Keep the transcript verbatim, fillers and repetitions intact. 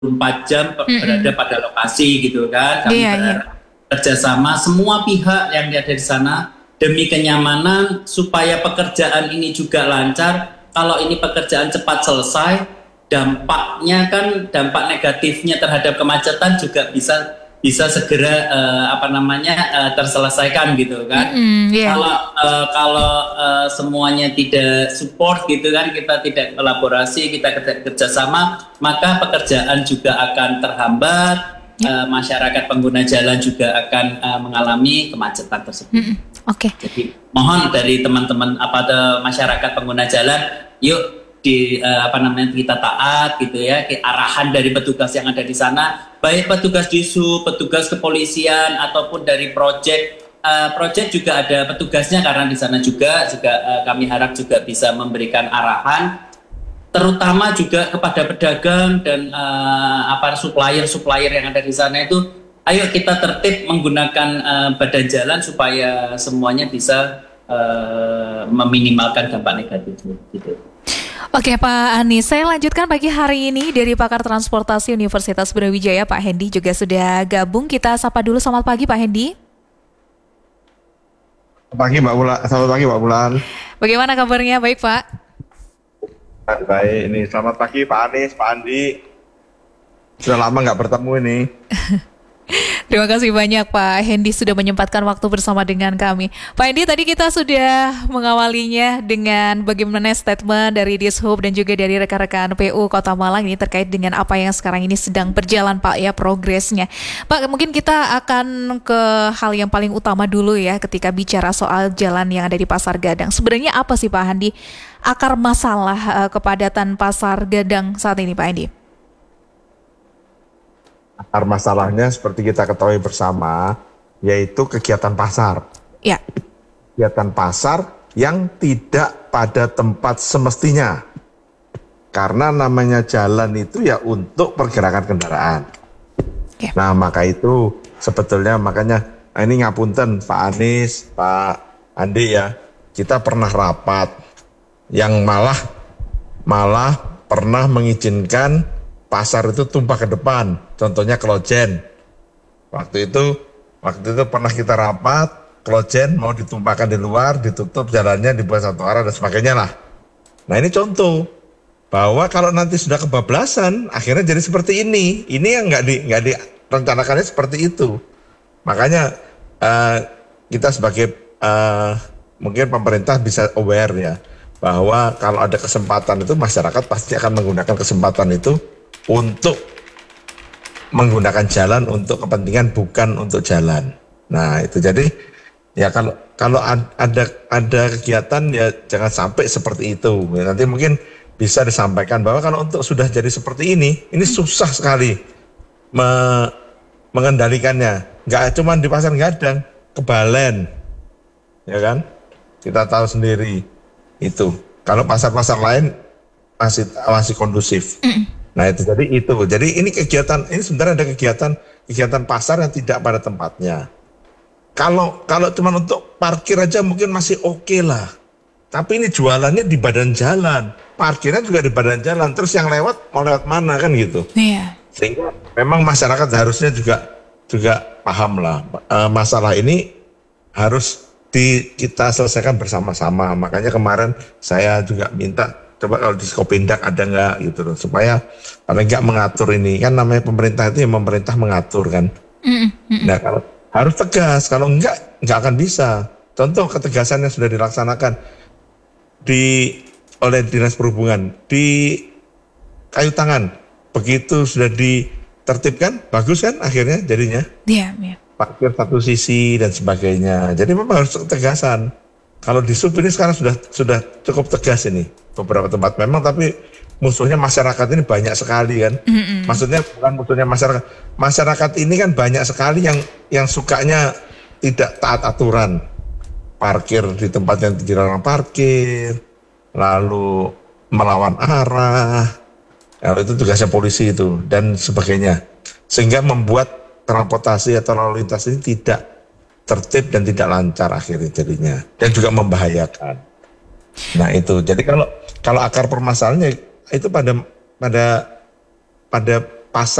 empat jam Mm-mm. berada pada lokasi gitu kan. Kami Iya, iya. berharap kerjasama semua pihak yang ada di sana demi kenyamanan supaya pekerjaan ini juga lancar. Kalau ini pekerjaan cepat selesai, dampaknya kan dampak negatifnya terhadap kemacetan juga bisa bisa segera uh, apa namanya uh, terselesaikan gitu kan. Mm-mm, iya. Kalau uh, kalau uh, semuanya tidak support gitu kan, kita tidak kolaborasi, kita kerja kerjasama, maka pekerjaan juga akan terhambat. Uh, masyarakat pengguna jalan juga akan uh, mengalami kemacetan tersebut. Mm-mm. Oke. Okay. Jadi mohon dari teman-teman apa masyarakat pengguna jalan, yuk di uh, apa namanya kita taat gitu ya, ke arahan dari petugas yang ada di sana, baik petugas Dishub, petugas kepolisian ataupun dari project. Uh, project juga ada petugasnya karena di sana juga juga uh, kami harap juga bisa memberikan arahan, terutama juga kepada pedagang dan uh, apa supplier-supplier yang ada di sana itu, ayo kita tertib menggunakan uh, badan jalan supaya semuanya bisa uh, meminimalkan dampak negatif gitu. Oke Pak Anies, saya lanjutkan pagi hari ini dari Pakar Transportasi Universitas Brawijaya, Pak Hendy juga sudah gabung. Kita sapa dulu, selamat pagi Pak Hendy. Selamat pagi Mbak Bulan. Selamat pagi Mbak Bulan. Bagaimana kabarnya? Baik Pak. Baik, ini selamat pagi Pak Anies, Pak Andi. Sudah lama nggak bertemu ini. Terima kasih banyak Pak Hendy sudah menyempatkan waktu bersama dengan kami. Pak Hendy, tadi kita sudah mengawalinya dengan bagaimana statement dari Dishub dan juga dari rekan-rekan P U Kota Malang ini terkait dengan apa yang sekarang ini sedang berjalan Pak ya, progresnya. Pak, mungkin kita akan ke hal yang paling utama dulu ya ketika bicara soal jalan yang ada di Pasar Gadang. Sebenarnya apa sih Pak Hendy akar masalah uh, kepadatan Pasar Gadang saat ini Pak Hendy? Akar masalahnya seperti kita ketahui bersama, yaitu kegiatan pasar. Ya. Kegiatan pasar yang tidak pada tempat semestinya. Karena namanya jalan itu ya untuk pergerakan kendaraan. Ya. Nah maka itu sebetulnya makanya nah ini ngapunten Pak Anies, Pak Andi ya, kita pernah rapat yang malah malah pernah mengizinkan pasar itu tumpah ke depan, contohnya Klojen. Waktu itu, waktu itu pernah kita rapat, Klojen mau ditumpahkan di luar, ditutup jalannya, dibuat satu arah dan sebagainya lah. Nah ini contoh bahwa kalau nanti sudah kebablasan, akhirnya jadi seperti ini. Ini yang nggak di nggak direncanakannya seperti itu. Makanya uh, kita sebagai uh, mungkin pemerintah bisa aware ya, bahwa kalau ada kesempatan itu masyarakat pasti akan menggunakan kesempatan itu untuk menggunakan jalan untuk kepentingan bukan untuk jalan. Nah itu jadi ya kalau kalau ada ada kegiatan ya jangan sampai seperti itu. Ya, nanti mungkin bisa disampaikan bahwa kalau untuk sudah jadi seperti ini, ini susah sekali me, mengendalikannya. Nggak cuma di Pasar Gadang, ke Balen, ya kan? Kita tahu sendiri itu. Kalau pasar-pasar lain masih masih kondusif. Mm. Nah itu jadi itu, jadi ini kegiatan ini sebenarnya ada kegiatan kegiatan pasar yang tidak pada tempatnya. Kalau kalau cuma untuk parkir aja mungkin masih oke okay lah, tapi ini jualannya di badan jalan, parkirnya juga di badan jalan, terus yang lewat mau lewat mana kan gitu. Iya. Sehingga memang masyarakat harusnya juga juga paham lah e, masalah ini harus di kita selesaikan bersama-sama. Makanya kemarin saya juga minta coba kalau di Skopindak ada nggak gitu loh, supaya paling nggak mengatur ini, kan namanya pemerintah itu yang pemerintah mengatur kan. Mm-hmm. Nah kalau harus tegas, kalau enggak nggak akan bisa. Contoh ketegasan yang sudah dilaksanakan di oleh Dinas Perhubungan di Kayu Tangan, begitu sudah ditertibkan, bagus kan akhirnya jadinya. Iya. Yeah, yeah. Parkir satu sisi dan sebagainya. Jadi memang harus ketegasan. Kalau di sub ini sekarang sudah sudah cukup tegas ini beberapa tempat memang, tapi musuhnya masyarakat ini banyak sekali kan. Mm-hmm. Maksudnya bukan musuhnya masyarakat, masyarakat ini kan banyak sekali yang yang sukanya tidak taat aturan, parkir di tempat yang dilarang parkir, lalu melawan arah, lalu itu tugasnya polisi itu dan sebagainya, sehingga membuat transportasi atau lalu lintas ini tidak tertib dan tidak lancar akhirnya jadinya, dan juga membahayakan. Nah itu, jadi kalau kalau akar permasalahannya itu pada pada pada pasar